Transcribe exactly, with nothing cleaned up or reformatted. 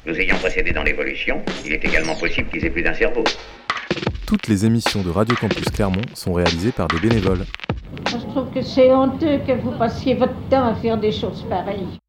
Nous ayant précédés dans l'évolution, il est également possible qu'ils aient plus d'un cerveau. Toutes les émissions de Radio Campus Clermont sont réalisées par des bénévoles. Moi, je trouve que c'est honteux que vous passiez votre temps à faire des choses pareilles.